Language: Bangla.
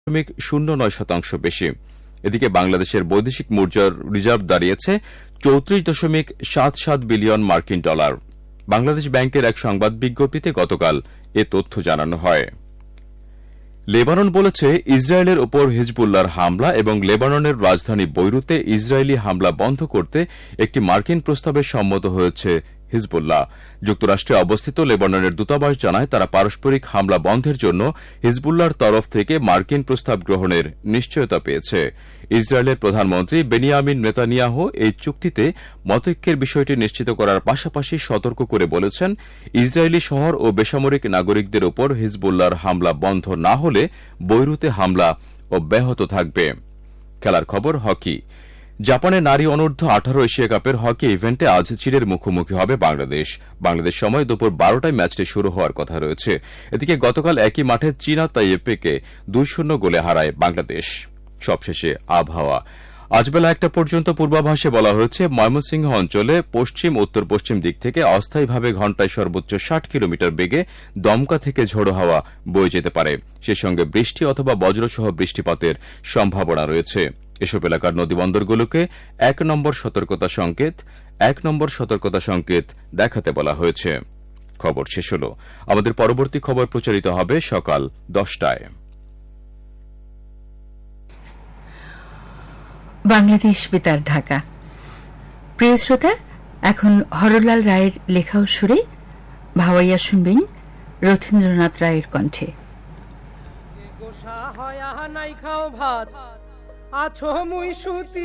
0.09% বেশি। এদিকে বাংলাদেশের বৈদেশিক মুদ্রার রিজার্ভ দাঁড়িয়েছে 34.77 বিলিয়ন মার্কিন ডলার। বাংলাদেশ ব্যাংকের এক সংবাদ বিজ্ঞপ্তিতে গতকাল এ তথ্য জানানো হয়। লেবানন বলেছে, ইসরায়েলের ওপর হিজবুল্লাহর হামলা এবং লেবাননের রাজধানী বৈরুতে ইসরায়েলি হামলা বন্ধ করতে একটি মার্কিন প্রস্তাবে সম্মত হয়েছে হিজবুল্লাহ। যুক্তরাষ্ট্রে অবস্থিত লেবাননের দূতাবাস জানায়, তারা পারস্পরিক হামলা বন্ধের জন্য হিজবুল্লাহর তরফ থেকে মার্কিন প্রস্তাব গ্রহণের নিশ্চয়তা পেয়েছে। ইসরায়েলের প্রধানমন্ত্রী বেনিয়ামিন নেতানিয়াহু এই চুক্তিতে মতৈক্যের বিষয়টি নিশ্চিত করার পাশাপাশি সতর্ক করে বলেছেন, ইসরায়েলি শহর ও বেসামরিক নাগরিকদের ওপর হিজবুল্লাহর হামলা বন্ধ না হলে বৈরুতে হামলা অব্যাহত থাকবে। খেলার খবর, হকি। জাপানে নারী অনূর্ধ্ব 18 এশিয়া কাপের হকি ইভেন্টে আজ চিলির মুখোমুখি হবে বাংলাদেশ সময় দুপুর 12টায় ম্যাচটি শুরু হওয়ার কথা রয়েছে। এদিকে গতকাল একই মাঠে চীনা তাইপেকে 2-0 গোলে হারায় বাংলাদেশ। সবশেষে আবহাওয়া। আজ বেলা 1টা পর্যন্ত পূর্বাভাসে বলা হয়েছে, ময়মনসিংহ অঞ্চলে পশ্চিম উত্তর পশ্চিম দিক থেকে অস্থায়ীভাবে ঘণ্টায় সর্বোচ্চ 60 কিলোমিটার বেগে দমকা থেকে ঝোড়ো হাওয়া বয়ে যেতে পারে। সে সঙ্গে বৃষ্টি অথবা বজ্রসহ বৃষ্টিপাতের সম্ভাবনা রয়েছে। এসব এলাকার নদীবন্দরগুলোকে 1 নম্বর সতর্কতা সংকেত দেখাতে বলা হয়েছে। খবর শেষ হল। আমাদের পরবর্তী খবর প্রচারিত হবে সকাল 10টায়। বাংলাদেশ বেতার, ঢাকা। প্রিয় শ্রোতা, এখন হরলাল রায়ের লেখা ও সুরে ভাওয়াইয়া শুনবেন রথীন্দ্রনাথ রায়ের কণ্ঠে। আছো মুই সুতি